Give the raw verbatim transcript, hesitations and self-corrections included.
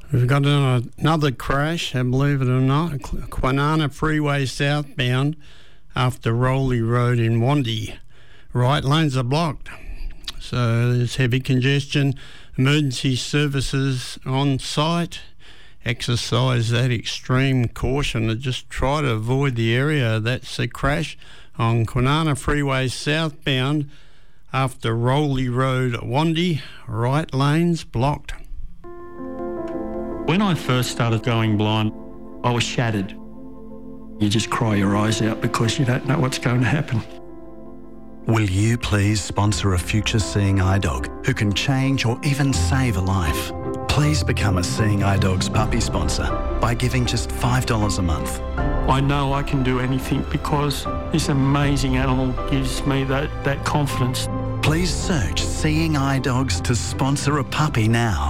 We've got another crash, and believe it or not, Kwinana Freeway southbound after Rowley Road in Wandie. Right lanes are blocked. So there's heavy congestion. Emergency services on site. Exercise that extreme caution and just try to avoid the area. That's a crash on Kwinana Freeway southbound after Rowley Road, Wandie. Right lanes blocked. When I first started going blind, I was shattered. You just cry your eyes out because you don't know what's going to happen. Will you please sponsor a future Seeing Eye Dog who can change or even save a life? Please become a Seeing Eye Dog's puppy sponsor by giving just five dollars a month. I know I can do anything because this amazing animal gives me that, that confidence. Please search Seeing Eye Dogs to sponsor a puppy now.